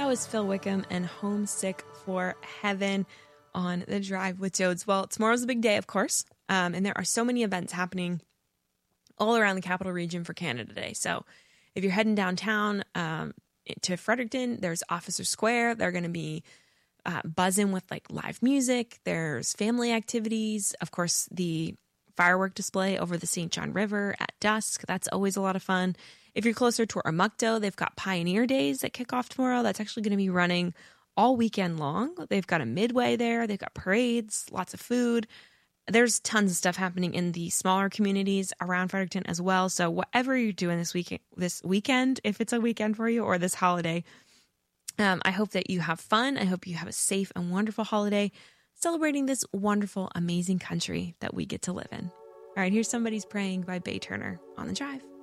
That was Phil Wickham and Homesick for Heaven on The Drive with Jodes. Well, tomorrow's a big day, of course, and there are so many events happening all around the capital region for Canada Day. So if you're heading downtown to Fredericton, there's Officer Square. They're going to be buzzing with like live music. There's family activities. Of course, the firework display over the St. John River at dusk. That's always a lot of fun. If you're closer to Armuckto, they've got Pioneer Days that kick off tomorrow. That's actually going to be running all weekend long. They've got a midway there. They've got parades, lots of food. There's tons of stuff happening in the smaller communities around Fredericton as well. So whatever you're doing this weekend, if it's a weekend for you, or this holiday, I hope that you have fun. I hope you have a safe and wonderful holiday celebrating this wonderful, amazing country that we get to live in. All right, here's Somebody's Praying by Bay Turner on The Drive.